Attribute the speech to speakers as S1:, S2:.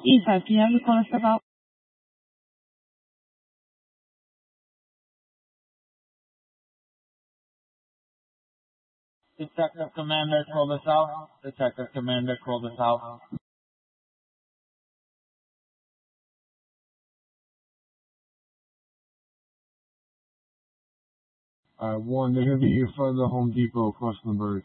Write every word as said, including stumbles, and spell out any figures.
S1: Ethan, can you have me call us about?
S2: Detective Commander, call this out. Detective Commander, call this out.
S3: I warned they're gonna be here for the Home Depot across the bird.